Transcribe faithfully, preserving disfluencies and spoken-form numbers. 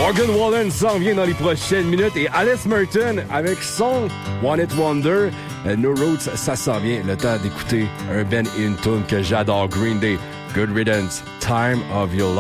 Morgan Wallen s'en vient dans les prochaines minutes et Alice Merton avec son One It Wonder. Euh, No Roots, ça s'en vient. Le temps d'écouter un Ben et une tune que j'adore, Green Day. Good Riddance, Time of Your Life.